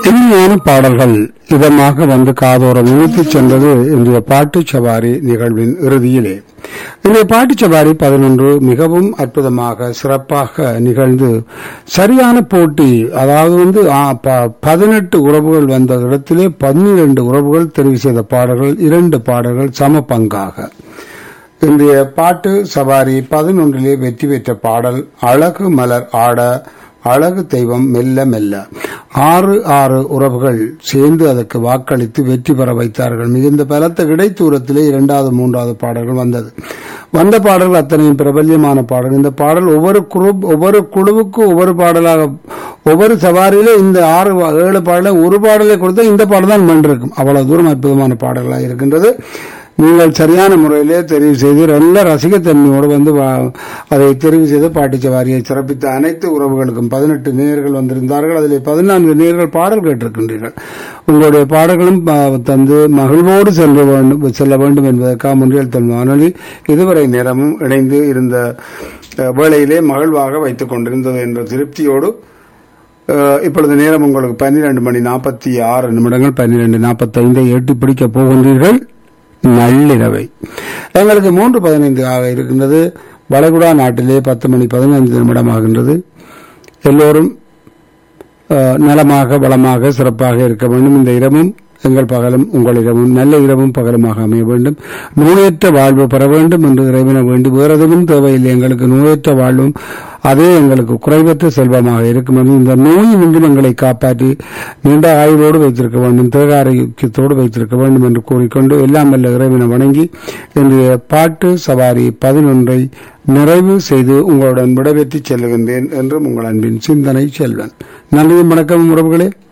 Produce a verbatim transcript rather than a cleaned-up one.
இனிமையான பாடல்கள் இதமாக வந்து காதோரம் இழுத்துச் சென்றது இன்றைய பாட்டு சவாரி நிகழ்வின் இறுதியிலே. இன்றைய பாட்டு சவாரி பதினொன்று மிகவும் அற்புதமாக சிறப்பாக நிகழ்ந்து சரியான போட்டி, அதாவது வந்து பதினெட்டு உறவுகள் வந்த இடத்திலே பன்னிரண்டு உறவுகள் தெரிவு செய்த பாடல்கள், இரண்டு பாடல்கள் சம பங்காக. இன்றைய பாட்டு சவாரி பதினொன்றிலே வெற்றி பெற்ற பாடல் அழகு மலர் ஆட அழகு தெய்வம் மெல்ல மெல்ல. ஆறு ஆறு உறவுகள் சேர்ந்து அதற்கு வாக்களித்து வெற்றி பெற வைத்தார்கள். மிகுந்த பலத்த இடைத்தூரத்திலே இரண்டாவது மூன்றாவது பாடல்கள் வந்தது. வந்த பாடல்கள் அத்தனையும் பிரபல்யமான பாடல். இந்த பாடல் ஒவ்வொரு குரூப் ஒவ்வொரு குழுவுக்கும் ஒவ்வொரு பாடலாக, ஒவ்வொரு சவாரியில இந்த ஆறு ஏழு பாடல ஒரு பாடலை கொடுத்தா இந்த பாடல் தான் மன்றிருக்கும். அவ்வளவு தூரம் அற்புதமான பாடல்களாக இருக்கின்றது. நீங்கள் சரியான முறையிலே தெரிவு செய்து நல்ல ரசிகத்தன்மையோடு வந்து அதை தெரிவு செய்து பாட்டு சவாரியை சிறப்பித்த அனைத்து உறவுகளுக்கும் பதினெட்டு நேயர்கள் வந்திருந்தார்கள். அதில் பதினான்கு நேயர்கள் பாடல் கேட்டிருக்கின்றீர்கள். உங்களுடைய பாடல்களும் தந்து மகிழ்வோடு செல்ல வேண்டும் செல்ல வேண்டும் என்பதற்காக முன்றியல் தன் வானொலி இதுவரை நேரமும் இணைந்து இருந்த வேளையிலே மகிழ்வாக வைத்துக் கொண்டிருந்தது என்ற திருப்தியோடு இப்பொழுது நேரம் உங்களுக்கு பன்னிரண்டு மணி நாற்பத்தி ஆறு நிமிடங்கள் பன்னிரண்டு நாற்பத்தி ஐந்தை எட்டி பிடிக்கப் போகின்றீர்கள். நள்ளிரவை எங்களுக்கு மூன்று பதினைந்து ஆக இருக்கின்றது. வளைகுடா நாட்டிலே பத்து மணி பதினைந்து நிமிடம் ஆகின்றது. எல்லோரும் நலமாக வளமாக சிறப்பாக இருக்க வேண்டும். இந்த இரவும் எங்கள் பகலும் உங்கள் இரவும் நல்ல இரவும் பகலுமாக அமைய வேண்டும். நோயற்ற வாழ்வு பெற வேண்டும் என்று இறைவன வேண்டி வேறு எதுவும் தேவையில்லை. எங்களுக்கு நோயற்ற வாழ்வும் அதே எங்களுக்கு குறைவற்ற செல்வமாக இருக்கும். இந்த நோய் நின்றும் எங்களை காப்பாற்றி நீண்ட ஆயுளோடு வைத்திருக்க வேண்டும், தேக ஆரோக்கியத்தோடு வைத்திருக்க வேண்டும் என்று கூறிக்கொண்டு எல்லாம் வல்ல இறைவனை வணங்கி இன்றைய பாட்டு சவாரி பதினொன்றை நிறைவு செய்து உங்களுடன் விடைபெற்று செல்லுகின்றேன் என்றும் உங்கள் அன்பின் சிந்தனை செல்வன். நன்றி, வணக்கம் உறவுகளே.